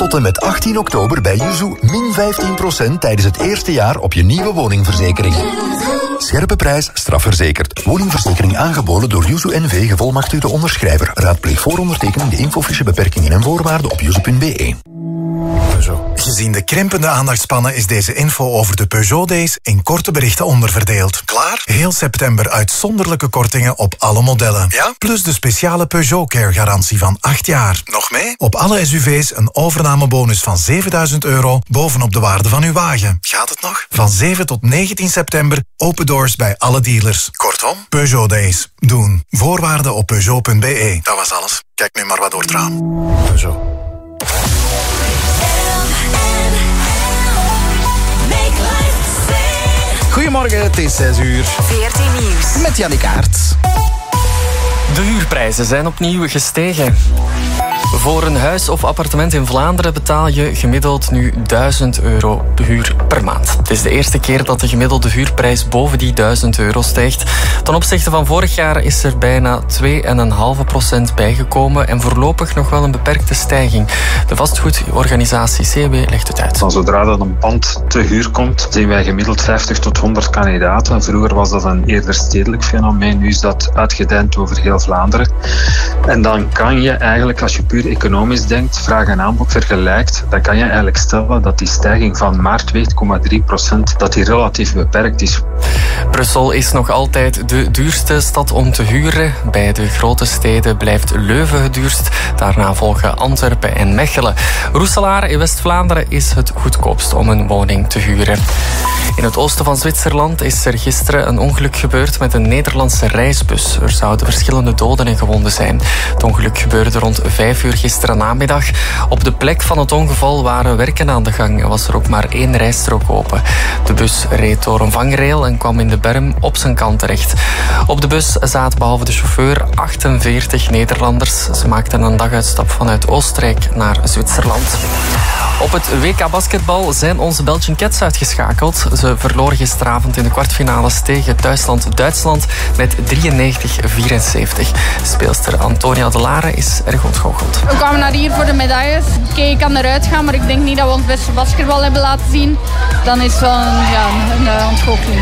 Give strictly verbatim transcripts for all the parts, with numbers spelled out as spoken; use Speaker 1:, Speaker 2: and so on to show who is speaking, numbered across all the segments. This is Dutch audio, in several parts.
Speaker 1: tot en met achttien oktober bij Yuzu min vijftien procent tijdens het eerste jaar op je nieuwe woningverzekering. Scherpe prijs, strafverzekerd. Woningverzekering aangeboden door Yuzu N V, gevolmachtigde onderschrijver. Raadpleeg voor ondertekening de infofiche beperkingen en voorwaarden op yuzu punt be.
Speaker 2: Gezien de krimpende aandachtspannen is deze info over de Peugeot Days in korte berichten onderverdeeld. Klaar? Heel september uitzonderlijke kortingen op alle modellen. Ja? Plus de speciale Peugeot Care garantie van acht jaar. Nog mee? Op alle S U V's een overnamebonus van zevenduizend euro bovenop de waarde van uw wagen. Gaat het nog? Van zeven tot negentien september open doors bij alle dealers. Kortom, Peugeot Days. Doen. Voorwaarden op peugeot punt be. Dat was alles. Kijk nu maar wat door het raam. Peugeot.
Speaker 3: Goedemorgen, het is zes uur.
Speaker 4: veertien nieuws.
Speaker 3: Met Jannik Aerts.
Speaker 5: De huurprijzen zijn opnieuw gestegen. Voor een huis of appartement in Vlaanderen betaal je gemiddeld nu duizend euro de huur per maand. Het is de eerste keer dat de gemiddelde huurprijs boven die duizend euro stijgt. Ten opzichte van vorig jaar is er bijna twee komma vijf procent bijgekomen en voorlopig nog wel een beperkte stijging. De vastgoedorganisatie C W legt het uit.
Speaker 6: Zodra dat een pand te huur komt, zien wij gemiddeld vijftig tot honderd kandidaten. Vroeger was dat een eerder stedelijk fenomeen, nu is dat uitgedijnd over heel Vlaanderen. En dan kan je eigenlijk, als je puur economisch denkt, vraag en aanbod vergelijkt, dan kan je eigenlijk stellen dat die stijging van maar twee komma drie procent dat die relatief beperkt is.
Speaker 5: Brussel is nog altijd de duurste stad om te huren. Bij de grote steden blijft Leuven het duurst. Daarna volgen Antwerpen en Mechelen. Roeselare in West-Vlaanderen is het goedkoopst om een woning te huren. In het oosten van Zwitserland is er gisteren een ongeluk gebeurd met een Nederlandse reisbus. Er zouden verschillende doden en gewonden zijn. Het ongeluk gebeurde rond vijf uur gisteren namiddag. Op de plek van het ongeval waren werken aan de gang en was er ook maar één rijstrook open. De bus reed door een vangrail en kwam in de berm op zijn kant terecht. Op de bus zaten behalve de chauffeur achtenveertig Nederlanders. Ze maakten een daguitstap vanuit Oostenrijk naar Zwitserland. Op het W K basketbal zijn onze Belgian Cats uitgeschakeld. Ze verloren gisteravond in de kwartfinales tegen Duitsland-Duitsland met drieënnegentig vierenzeventig. Speelster Antonia de Lare is erg ontgoocheld.
Speaker 7: We kwamen naar hier voor de medailles. Oké, okay, ik kan eruit gaan, maar ik denk niet dat we ons beste basketbal hebben laten zien. Dan is het wel een, ja, een, een ontgoocheling.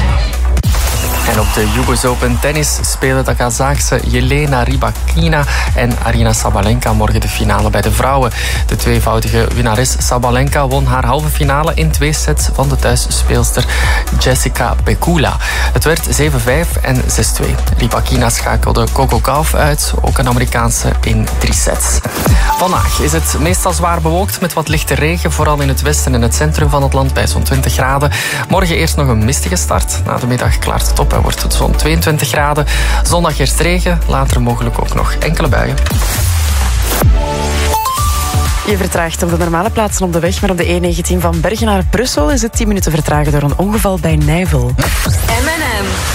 Speaker 5: En op de U S Open tennis spelen de Kazaachse Jelena Rybakina en Aryna Sabalenka morgen de finale bij de vrouwen. De tweevoudige winnares Sabalenka won haar halve finale in twee sets van de thuisspeelster Jessica Pegula. Het werd zeven vijf en zes twee. Rybakina schakelde Coco Gauff uit, ook een Amerikaanse, in drie sets. Vandaag is het meestal zwaar bewolkt met wat lichte regen, vooral in het westen en het centrum van het land bij zo'n twintig graden. Morgen eerst nog een mistige start. Na de middag klaart het op en wordt het zo'n tweeëntwintig graden. Zondag eerst regen, later mogelijk ook nog enkele buien.
Speaker 4: Je vertraagt op de normale plaatsen op de weg, maar op de E negentien van Bergen naar Brussel is het tien minuten vertragen door een ongeval bij Nijvel. M en M.